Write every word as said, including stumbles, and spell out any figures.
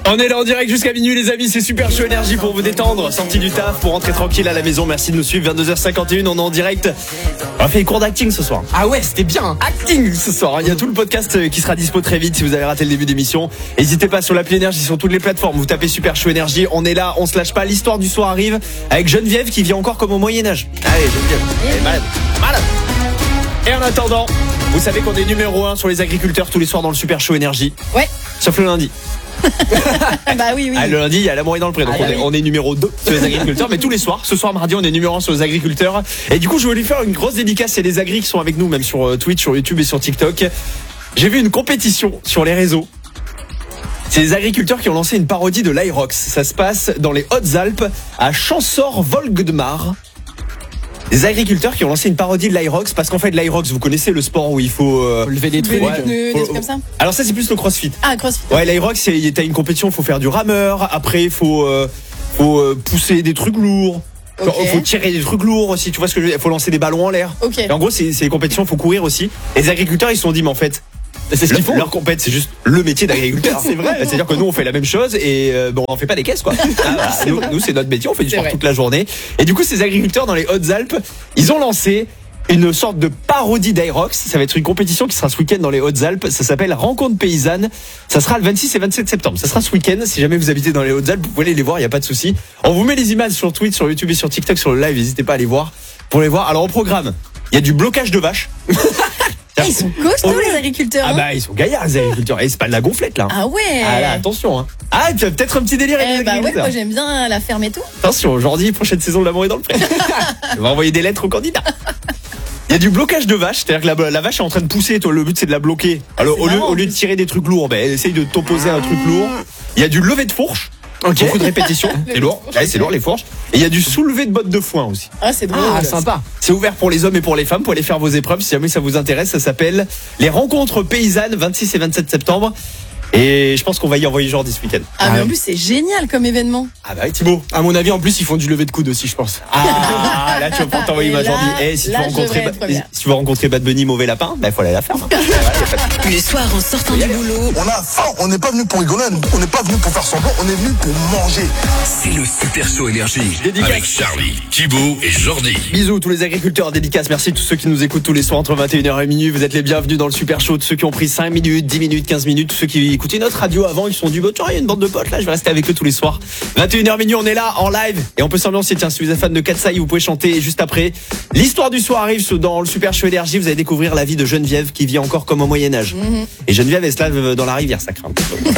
On est là en direct jusqu'à minuit les amis, c'est Super Show Énergie pour vous détendre, sortie du taf, pour rentrer tranquille à la maison. Merci de nous suivre, vingt-deux heures cinquante et un, on est en direct. On a fait les cours d'acting ce soir. Ah ouais, c'était bien. Acting ce soir, il y a tout le podcast qui sera dispo très vite si vous avez raté le début d'émission. N'hésitez pas sur l'appli Énergie, sur toutes les plateformes, vous tapez Super Show Énergie, on est là, on se lâche pas. L'histoire du soir arrive avec Geneviève qui vit encore comme au Moyen-Âge. Allez Geneviève, elle est malade, malade. Et en attendant, vous savez qu'on est numéro un sur les agriculteurs tous les soirs dans le Super Show Énergie. Ouais. Sauf le lundi. Bah oui, oui. Ah, le lundi, il y a l'amour est dans le pré. Donc ah, on, est, oui. on est numéro deux sur les agriculteurs. Mais tous les soirs, ce soir mardi, on est numéro un sur les agriculteurs. Et du coup, je voulais faire une grosse dédicace. Il y a des agris qui sont avec nous, même sur Twitch, sur YouTube et sur TikTok. J'ai vu une compétition sur les réseaux. C'est les agriculteurs qui ont lancé une parodie de l'Aerox. Ça se passe dans les Hautes-Alpes, à Champsaur-Volgdemar. Des agriculteurs qui ont lancé une parodie de l'Aerox, parce qu'en fait l'Aerox, vous connaissez le sport où il faut euh, lever des trucs, des ouais, pneus, faut, des trucs comme ça. Alors ça c'est plus le CrossFit. Ah, CrossFit. Ouais, l'Aerox, c'est t'as une compétition, il faut faire du rameur, après il faut euh, faut euh, pousser des trucs lourds. Genre, Ok. faut tirer des trucs lourds aussi, tu vois ce que je veux dire, faut lancer des ballons en l'air. Ok. Et en gros, c'est c'est des compétitions, faut courir aussi. Et les agriculteurs, ils se sont dit mais en fait, c'est ce qu'ils font. Leur compète, c'est juste le métier d'agriculteur. C'est vrai. C'est-à-dire que nous, on fait la même chose et euh, bon, on fait pas des caisses, quoi. Ah, bah, nous, nous, c'est notre métier, on fait du C'est sport vrai. toute la journée. Et du coup, ces agriculteurs dans les Hautes-Alpes, ils ont lancé une sorte de parodie d'Aerox. Ça va être une compétition qui sera ce week-end dans les Hautes-Alpes. Ça s'appelle Rencontre Paysanne. Ça sera le vingt-six et vingt-sept septembre. Ça sera ce week-end. Si jamais vous habitez dans les Hautes-Alpes, vous pouvez aller les voir, il n'y a pas de souci. On vous met les images sur Twitch, sur YouTube et sur TikTok, sur le live. N'hésitez pas à les voir. Pour les voir. Alors, au programme, il y a du blocage de vaches. Ah, ils sont costauds, Oh. les agriculteurs. Ah hein. bah ils sont gaillards les agriculteurs. Et c'est pas de la gonflette là. Ah ouais. Ah là, attention hein. Ah, tu as peut-être un petit délire avec Eh les bah ouais, agriculteurs. moi j'aime bien la ferme et tout. Attention, aujourd'hui, prochaine saison de l'amour est dans le pré. On va envoyer des lettres aux candidats. Il y a du blocage de vache, c'est-à-dire que la, la vache est en train de pousser, toi le but c'est de la bloquer. Alors c'est au lieu, marrant, au lieu en de plus. tirer des trucs lourds, ben essaye de t'opposer à un truc lourd. Il y a du lever de fourche. Ok. Beaucoup de répétitions, c'est lourd. Ouais, c'est lourd les fourches. Et il y a du soulevé de bottes de foin aussi. Ah, c'est drôle. Ah, sympa. C'est ouvert pour les hommes et pour les femmes. Pour aller faire vos épreuves, si jamais ça vous intéresse, ça s'appelle les rencontres paysannes, vingt-six et vingt-sept septembre. Et je pense qu'on va y envoyer Jordi ce week-end. Ah, mais Ah en ouais. plus, c'est génial comme événement. Ah bah oui, Thibaut. À mon avis, en plus, ils font du lever de coude aussi, je pense. Ah, là tu vas pouvoir t'envoyer Et ma là, Jordi. Eh, si tu là, veux je rencontrer, devrais être bien. si tu veux rencontrer Bad Bunny, mauvais lapin, bah il faut aller à la ferme. Le soir en sortant du boulot, On a faim, on n'est pas venu pour rigoler, on n'est pas venu pour faire semblant, on est venu pour manger. C'est le Super Show Énergie Dédicace. avec Charlie, Thibaut et Jordi. Bisous tous les agriculteurs, dédicaces, merci à tous ceux qui nous écoutent tous les soirs entre vingt et une heures et minuit. Vous êtes les bienvenus dans le Super Show. Tous ceux qui ont pris cinq minutes, dix minutes, quinze minutes, tous ceux qui écoutaient notre radio avant, ils se sont dit, bah, tiens, il y a une bande de potes là, je vais rester avec eux tous les soirs. vingt et une heures minuit, on est là en live et on peut s'ambiancer. Tiens, si vous êtes fan de Katsai, vous pouvez chanter. Et juste après, l'histoire du soir arrive dans le Super Show Énergie. Vous allez découvrir la vie de Geneviève qui vit encore comme au Moyen-Âge. Et Geneviève, elle se lave dans la rivière, ça craint.